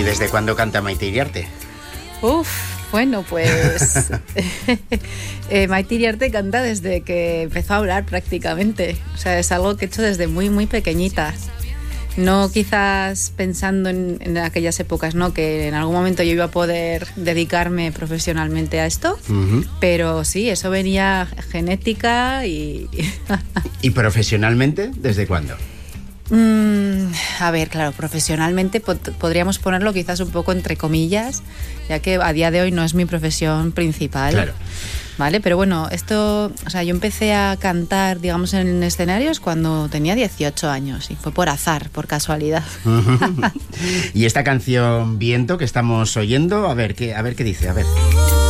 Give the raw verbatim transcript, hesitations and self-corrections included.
¿Y desde cuándo canta Maite Iriarte? Uf, bueno, pues eh, Maite Iriarte canta desde que empezó a hablar prácticamente. O sea, es algo que he hecho desde muy, muy pequeñita. No quizás pensando en, en aquellas épocas, ¿no? Que en algún momento yo iba a poder dedicarme profesionalmente a esto, uh-huh. Pero sí, eso venía genética y... ¿Y profesionalmente desde cuándo? Mm, a ver, claro, profesionalmente pod- podríamos ponerlo quizás un poco entre comillas, ya que a día de hoy no es mi profesión principal. Claro. Vale, pero bueno, esto, o sea, yo empecé a cantar, digamos, en escenarios cuando tenía dieciocho años y fue por azar, por casualidad. Y esta canción Viento que estamos oyendo, a ver qué, a ver qué dice, a ver.